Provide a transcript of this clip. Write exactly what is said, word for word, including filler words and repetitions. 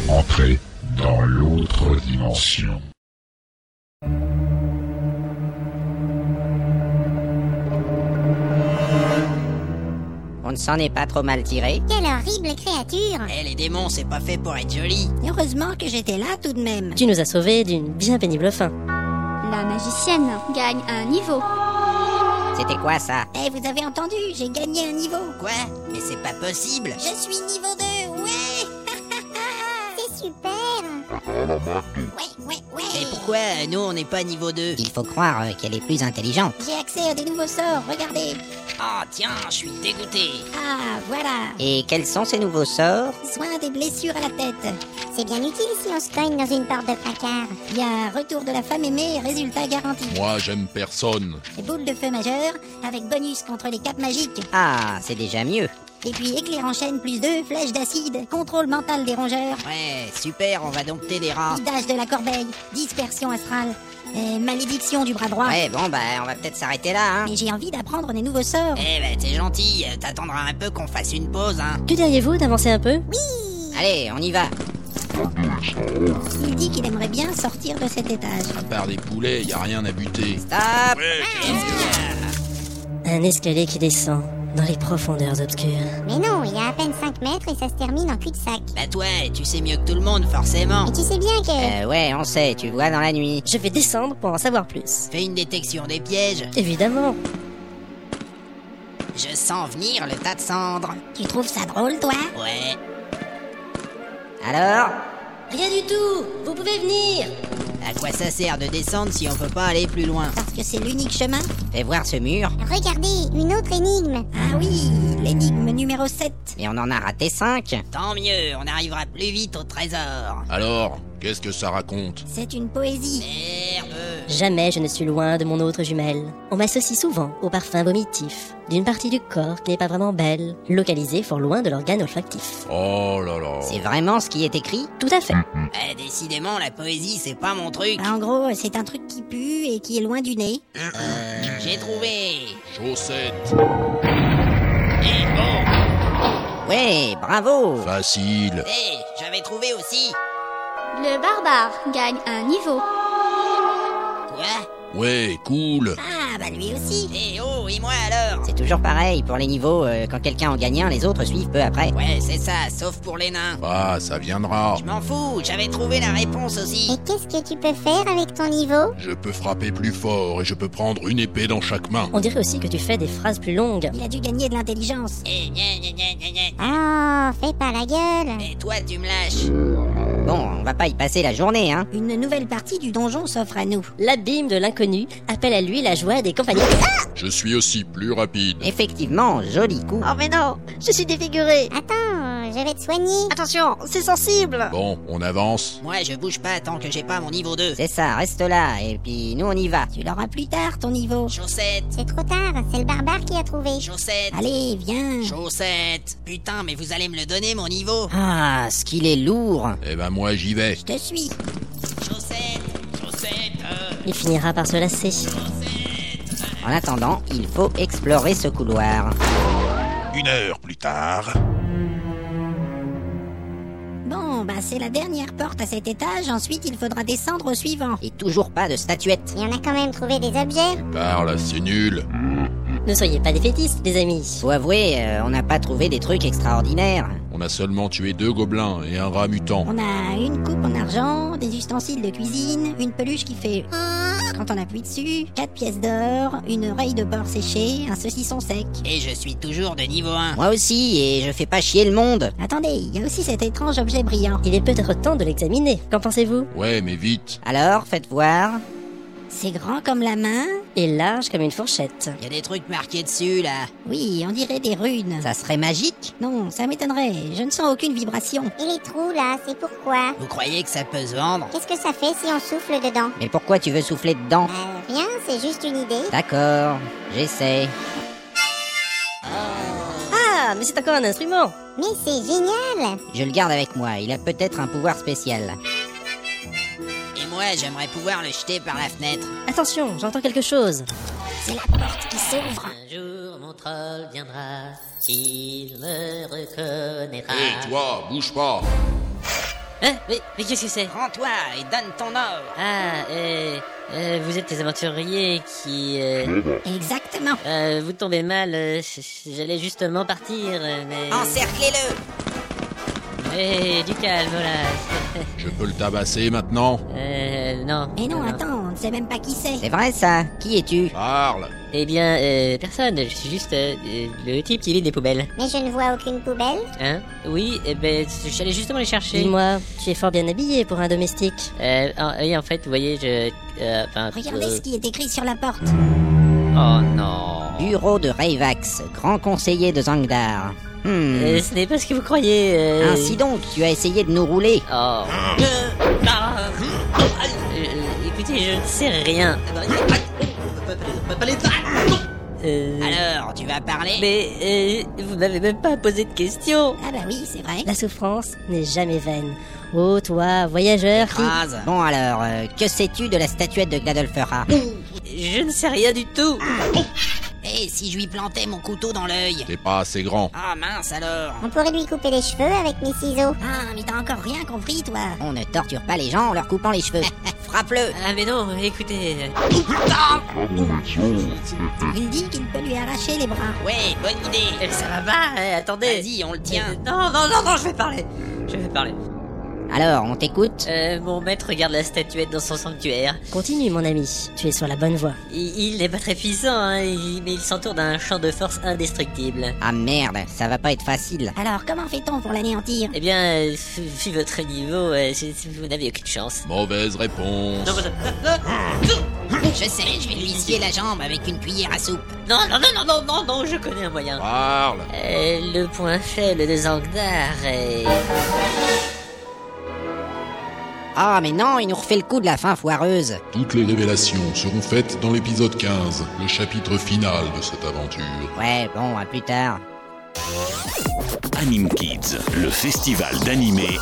Entrez dans l'autre dimension. On ne s'en est pas trop mal tiré. Quelle horrible créature! Eh, les démons, c'est pas fait pour être joli. Heureusement que j'étais là tout de même. Tu nous as sauvés d'une bien pénible fin. La magicienne gagne un niveau. C'était quoi ça? Eh, vous avez entendu, j'ai gagné un niveau. Quoi? Mais c'est pas possible. Je suis niveau deux, ouais. C'est super! Ouais, ouais, ouais. Et pourquoi euh, nous on n'est pas niveau deux? Il faut croire euh, qu'elle est plus intelligente. J'ai accès à des nouveaux sorts, regardez. Oh tiens, je suis dégoûté. Ah, voilà. Et quels sont ces nouveaux sorts? Soin des blessures à la tête. C'est bien utile si on se cogne dans une porte de placard. Il y a retour de la femme aimée, résultat garanti. Moi, j'aime personne. Et boule de feu majeure, avec bonus contre les capes magiques. Ah, c'est déjà mieux. Et puis éclair en chaîne plus deux, flèche d'acide, contrôle mental des rongeurs, Ouais, super, on va dompter des rats. vidage de la corbeille, dispersion astrale, et malédiction du bras droit. Ouais, bon, bah, on va peut-être s'arrêter là, hein. Mais j'ai envie d'apprendre des nouveaux sorts. Eh ben, t'es gentil, euh, t'attendras un peu qu'on fasse une pause, hein. Que diriez-vous d'avancer un peu? Allez, on y va. Il dit qu'il aimerait bien sortir de cet étage. À part des poulets, y a rien à buter. Stop! Ouais, Un escalier qui descend dans les profondeurs obscures. Mais non, il y a à peine cinq mètres et ça se termine en cul-de-sac. Bah toi, tu sais mieux que tout le monde, forcément. Et tu sais bien que... Euh, ouais, on sait, tu vois dans la nuit. Je vais descendre pour en savoir plus. Fais une détection des pièges. Évidemment. Je sens venir le tas de cendres. Tu trouves ça drôle, toi? Ouais. Alors? Rien du tout. Vous pouvez venir. À quoi ça sert de descendre si on peut pas aller plus loin? Parce que c'est l'unique chemin. Fais voir ce mur. Regardez, une autre énigme. Ah oui, l'énigme numéro sept. Mais on en a raté cinq. Tant mieux, on arrivera plus vite au trésor. Alors, qu'est-ce que ça raconte? C'est une poésie. Merde. Jamais je ne suis loin de mon autre jumelle. On m'associe souvent au parfum vomitif d'une partie du corps qui n'est pas vraiment belle, localisée fort loin de l'organe olfactif. Oh là là. C'est vraiment ce qui est écrit? Tout à fait. Eh, décidément, la poésie, c'est pas mon truc. Bah, en gros, c'est un truc qui pue et qui est loin du nez. Euh, j'ai trouvé. Chaussettes. Eh, bon. Ouais, bravo! Facile. Eh, j'avais trouvé aussi. Le barbare gagne un niveau. Quoi? Ouais, cool. Ah, bah lui aussi. Eh oh, et moi alors? C'est toujours pareil pour les niveaux, euh, quand quelqu'un en gagne un, les autres suivent peu après. Ouais, c'est ça, sauf pour les nains. Ah, ça viendra. Je m'en fous, j'avais trouvé la réponse aussi. Et qu'est-ce que tu peux faire avec ton niveau? Je peux frapper plus fort et je peux prendre une épée dans chaque main. On dirait aussi que tu fais des phrases plus longues. Il a dû gagner de l'intelligence. Eh, gna gna gna gna gna. Oh, fais pas la gueule. Et toi, tu me lâches. Bon, on va pas y passer la journée, hein. Une nouvelle partie du donjon s'offre à nous. L'abîme de l'inconnu appelle à lui la joie des compagnies. Je suis aussi plus rapide. Effectivement, joli coup. Oh mais non, je suis défiguré. Attends, je vais te soigner. Attention, c'est sensible. Bon, on avance. Moi, je bouge pas tant que j'ai pas mon niveau deux. C'est ça, reste là, et puis nous on y va. Tu l'auras plus tard, ton niveau. Chaussettes, C'est trop tard, c'est le barbare qui a trouvé. chaussettes, Allez, viens. chaussettes. Putain, mais vous allez me le donner, mon niveau. Ah, ce qu'il est lourd. Eh ben moi j'y vais. Je te suis. Chaussettes, chaussettes, euh, Il finira par se lasser. En attendant, il faut explorer ce couloir. Une heure plus tard. Bon, bah c'est la dernière porte à cet étage, ensuite il faudra descendre au suivant. Et toujours pas de statuette. Et on a quand même trouvé des objets. Parle, c'est nul. Ne soyez pas défaitistes, les amis. Faut avouer, euh, on n'a pas trouvé des trucs extraordinaires. On a seulement tué deux gobelins et un rat mutant. On a une coupe en argent, des ustensiles de cuisine, une peluche qui fait quand on appuie dessus, quatre pièces d'or, une oreille de porc séchée, un saucisson sec. Et je suis toujours de niveau un. Moi aussi, et je fais pas chier le monde. Attendez, il y a aussi cet étrange objet brillant. Il est peut-être temps de l'examiner. Qu'en pensez-vous? Ouais, mais vite. Alors, faites voir. C'est grand comme la main. Et large comme une fourchette. Y a des trucs marqués dessus, là. Oui, on dirait des runes. Ça serait magique? Non, ça m'étonnerait, je ne sens aucune vibration. Et les trous là, c'est pourquoi? Vous croyez que ça peut se vendre? Qu'est-ce que ça fait si on souffle dedans? Mais pourquoi tu veux souffler dedans? Euh, rien, c'est juste une idée. D'accord, j'essaie. Ah, mais c'est encore un instrument. Mais c'est génial! Je le garde avec moi, il a peut-être un pouvoir spécial. Et moi, j'aimerais pouvoir le jeter par la fenêtre. Attention, j'entends quelque chose. C'est la porte qui s'ouvre. Un jour mon troll viendra, il me reconnaîtra. Hé, toi, bouge pas. Hein? Mais, mais qu'est-ce que c'est? Rends-toi et donne ton or. Ah, euh, euh, vous êtes des aventuriers qui... Euh, Exactement. euh, vous tombez mal, euh, j'allais justement partir, euh, mais... Encerclez-le. Eh, du calme, voilà. Je peux le tabasser maintenant? Euh, non. Mais non, attends, on ne sait même pas qui c'est. C'est vrai ça. Qui es-tu? Parle! Eh bien, euh, personne, je suis juste euh, euh, le type qui vide des poubelles. Mais je ne vois aucune poubelle. Hein? Oui, eh ben, j'allais justement les chercher. Dis-moi, tu es fort bien habillé pour un domestique. Euh, en, oui, en fait, vous voyez, je... Euh, enfin, Regardez euh, ce qui est écrit sur la porte. Oh non... Bureau de Rayvax, grand conseiller de Zangdar. Hmm. Euh, ce n'est pas ce que vous croyez. Euh... Ainsi donc, tu as essayé de nous rouler. Oh. Euh, ah, euh, écoutez, je ne sais rien. Euh... Alors, tu vas parler? Mais euh, vous n'avez même pas posé de questions. Ah bah oui, c'est vrai. La souffrance n'est jamais vaine. Oh, toi, voyageur qui... Écrase. Bon alors, euh, que sais-tu de la statuette de Gladolfera? Je ne sais rien du tout. Et si je lui plantais mon couteau dans l'œil? T'es pas assez grand. Ah mince alors. On pourrait lui couper les cheveux avec mes ciseaux. Ah, mais t'as encore rien compris, toi. On ne torture pas les gens en leur coupant les cheveux. Frappe-le. Ah mais non, écoutez... Il dit qu'il peut lui arracher les bras. Ouais, bonne idée. Euh, Ça va pas, euh, attendez. Vas-y, on le tient. Euh, non, non, non, non, je vais parler. Je vais parler. Alors, on t'écoute? Euh, mon maître regarde la statuette dans son sanctuaire. Continue, mon ami. Tu es sur la bonne voie. Il, il n'est pas très puissant, hein, il- mais il s'entoure d'un champ de force indestructible. Ah merde, ça va pas être facile. Alors, comment fait-on pour l'anéantir? Eh bien, euh, vu votre niveau, euh, c'est- c'est- vous n'avez aucune chance. Mauvaise réponse. Non, Je sais, je vais lui scier la jambe avec une cuillère à soupe. non, non, non, non, non, non, non, je connais un moyen. Parle! Euh, le point faible de Zangdar est... Ah mais non, il nous refait le coup de la fin foireuse. Toutes les révélations seront faites dans l'épisode quinze, le chapitre final de cette aventure. Ouais, bon, à plus tard. Anime Kids, le festival d'animé